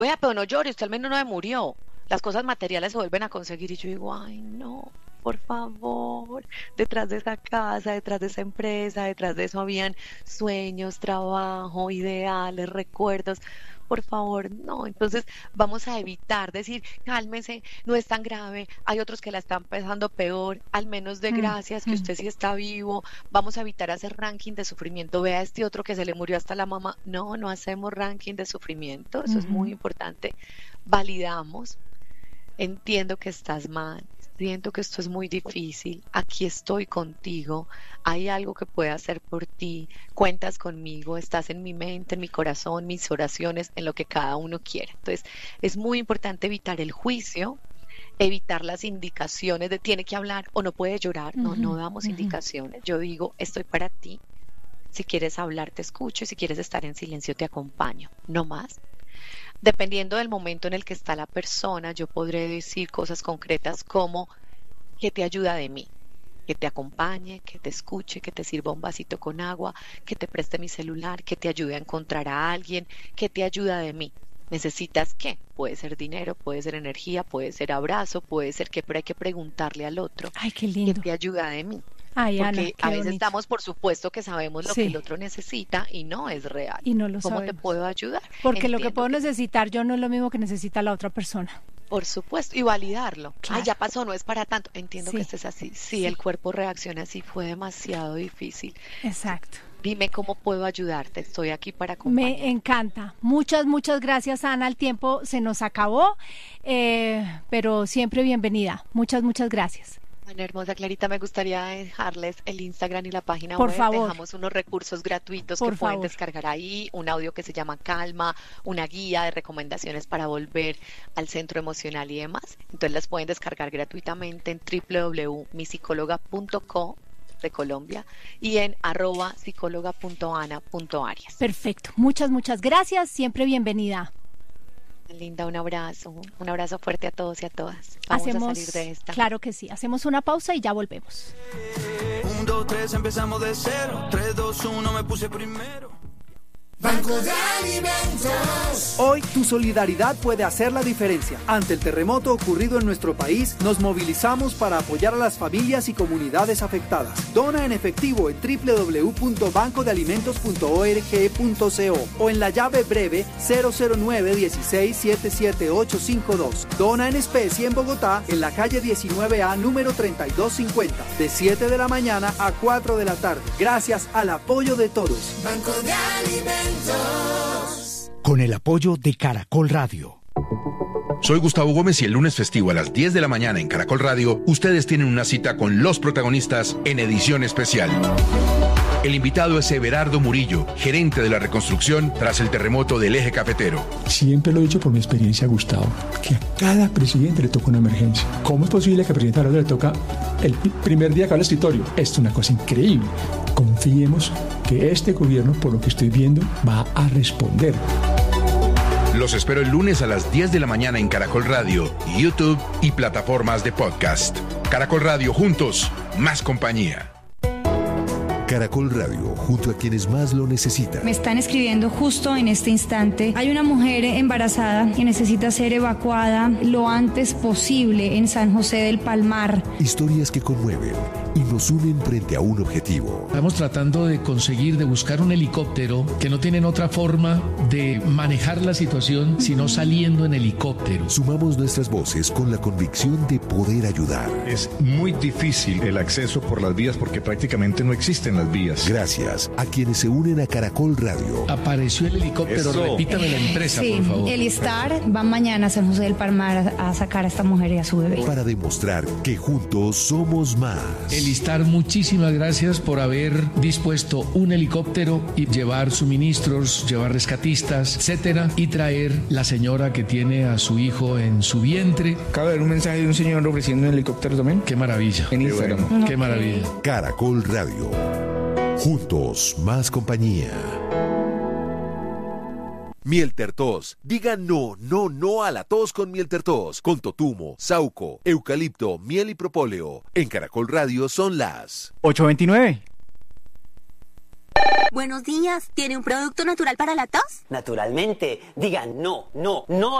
Vea, pero no llore, usted al menos no se murió. Las cosas materiales se vuelven a conseguir y yo digo, ay, no, por favor, detrás de esa casa, detrás de esa empresa, detrás de eso habían sueños, trabajo, ideales, recuerdos. Por favor, no. Entonces vamos a evitar decir, cálmese, no es tan grave, hay otros que la están pasando peor, al menos de Mm, gracias que mm. usted sí está vivo. Vamos a evitar hacer ranking de sufrimiento. Vea este otro que se le murió hasta la mamá. No, no hacemos ranking de sufrimiento, eso es muy Ujú. importante. Validamos. Entiendo que estás mal, siento que esto es muy difícil, aquí estoy contigo, hay algo que pueda hacer por ti, cuentas conmigo, estás en mi mente, en mi corazón, mis oraciones, en lo que cada uno quiera. Entonces, es muy importante evitar el juicio, evitar las indicaciones de tiene que hablar o no puede llorar, no, Ujú, no damos ujú. indicaciones. Yo digo, estoy para ti, si quieres hablar te escucho y si quieres estar en silencio te acompaño, no más. Dependiendo del momento en el que está la persona, yo podré decir cosas concretas como que te ayuda de mí, que te acompañe, que te escuche, que te sirva un vasito con agua, que te preste mi celular, que te ayude a encontrar a alguien, que te ayuda de mí. ¿Necesitas qué? Puede ser dinero, puede ser energía, puede ser abrazo, puede ser qué, pero hay que preguntarle al otro Ay, qué qué lindo. te ayuda de mí. Ay, Ana, Porque a qué veces bonito. damos por supuesto que sabemos lo que el Sí, otro necesita y no es real. y no lo ¿Cómo te sabemos. puedo ayudar? Porque lo que Entiendo puedo que necesitar yo no es lo mismo que necesita la otra persona. por supuesto, y validarlo. Ay, Claro, ya pasó, no es para tanto. Entiendo que sí, estés así. Sí, sí, el cuerpo reacciona así, fue demasiado difícil. exacto. Dime cómo puedo ayudarte. Estoy aquí para Me acompañar. encanta. Muchas, muchas gracias, Ana. El tiempo se nos acabó, pero siempre bienvenida. Muchas, muchas gracias. Bueno, hermosa Clarita, me gustaría dejarles el Instagram y la página Por web. favor, Dejamos unos recursos gratuitos que por pueden favor. descargar ahí, un audio que se llama Calma, una guía de recomendaciones para volver al centro emocional y demás. Entonces las pueden descargar gratuitamente en www.misicóloga.co de Colombia y en @psicóloga.ana.arias. Perfecto. Muchas, muchas gracias. Siempre bienvenida. Linda, un abrazo fuerte a todos y a todas. Vamos a salir Hacemos, de esta. claro que sí, hacemos una pausa y ya volvemos. 1, 2, 3, empezamos de cero. 3, 2, 1, me puse primero. Banco de Alimentos. Hoy tu solidaridad puede hacer la diferencia. Ante el terremoto ocurrido en nuestro país, nos movilizamos para apoyar a las familias y comunidades afectadas. Dona en efectivo en www.bancodealimentos.org.co o en la llave breve 009-16-77852. Dona en especie en Bogotá, en la calle 19A, número 3250, de 7 de la mañana a 4 de la tarde. Gracias al apoyo de todos. Banco de Alimentos. Con el apoyo de Caracol Radio. Soy Gustavo Gómez y el lunes festivo a las 10 de la mañana en Caracol Radio, ustedes tienen una cita con los protagonistas en edición especial. El invitado es Everardo Murillo, gerente de la reconstrucción tras el terremoto del Eje Cafetero. Siempre lo he dicho por mi experiencia, Gustavo, que a cada presidente le toca una emergencia. ¿Cómo es posible que al presidente Araujo le toca el primer día que va al escritorio? Esto es una cosa increíble. Confiemos que este gobierno, por lo que estoy viendo, va a responder. Los espero el lunes a las 10 de la mañana en Caracol Radio, YouTube y plataformas de podcast. Caracol Radio, juntos, más compañía. Caracol Radio, junto a quienes más lo necesitan. Me están escribiendo justo en este instante. Hay una mujer embarazada que necesita ser evacuada lo antes posible en San José del Palmar. Historias que conmueven y nos unen frente a un objetivo. Estamos tratando de conseguir, de buscar un helicóptero que no tienen otra forma de manejar la situación sino saliendo en helicóptero. Sumamos nuestras voces con la convicción de poder ayudar. Es muy difícil el acceso por las vías porque prácticamente no existen las vías. Gracias a quienes se unen a Caracol Radio. Apareció el helicóptero, Eso. repítame la empresa, Sí, por favor. el ISTAR va mañana a San José del Palmar a sacar a esta mujer y a su bebé. Para demostrar que juntos somos más. El ISTAR, muchísimas gracias por haber dispuesto un helicóptero y llevar suministros, llevar rescatistas, etcétera, y traer la señora que tiene a su hijo en su vientre. Acabo de ver un mensaje de un señor ofreciendo un helicóptero también. Qué maravilla. En Instagram. Bueno. Qué maravilla. Caracol Radio. Juntos, más compañía. Miel Tertos. Diga no, no, no a la tos con Miel Tertos. Con totumo, sauco, eucalipto, miel y propóleo. En Caracol Radio son las 8:29. Buenos días, ¿tiene un producto natural para la tos? Naturalmente, digan no